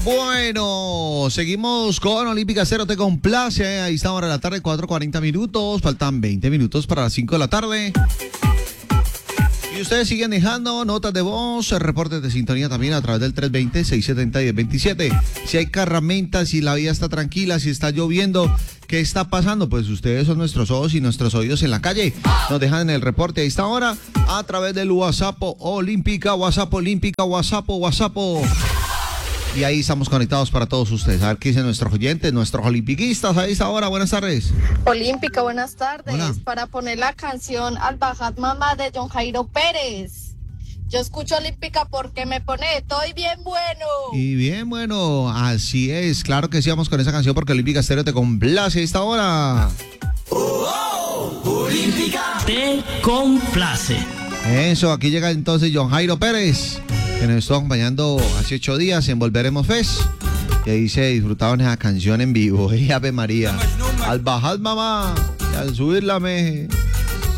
Bueno, seguimos con Olímpica Cero, te complace. Ahí está ahora de la tarde, 4:40 minutos. Faltan 20 minutos para las 5 de la tarde. Y ustedes siguen dejando notas de voz, reportes de sintonía también a través del 320-670-1027. Si hay carramentas, si la vida está tranquila, si está lloviendo, ¿qué está pasando? Pues ustedes son nuestros ojos y nuestros oídos en la calle. Nos dejan en el reporte a esta hora a través del WhatsApp Olímpica, WhatsApp Olímpica, WhatsApp. Y ahí estamos conectados para todos ustedes. A ver qué dicen nuestros oyentes, nuestros olimpiquistas a esta hora. Buenas tardes. Olímpica, buenas tardes. Hola. Para poner la canción Al Bajat Mamá de John Jairo Pérez. Yo escucho Olímpica porque me pone Estoy bien bueno. Y bien, bueno, así es. Claro que sí, vamos con esa canción porque Olímpica Estéreo te complace a esta hora. Olímpica te complace. Eso, aquí llega entonces John Jairo Pérez, que nos estuvo acompañando hace 8 días en Volveremos Fest. Y ahí se disfrutaban esa canción en vivo. Ave María. Al bajar mamá y al subir la meje.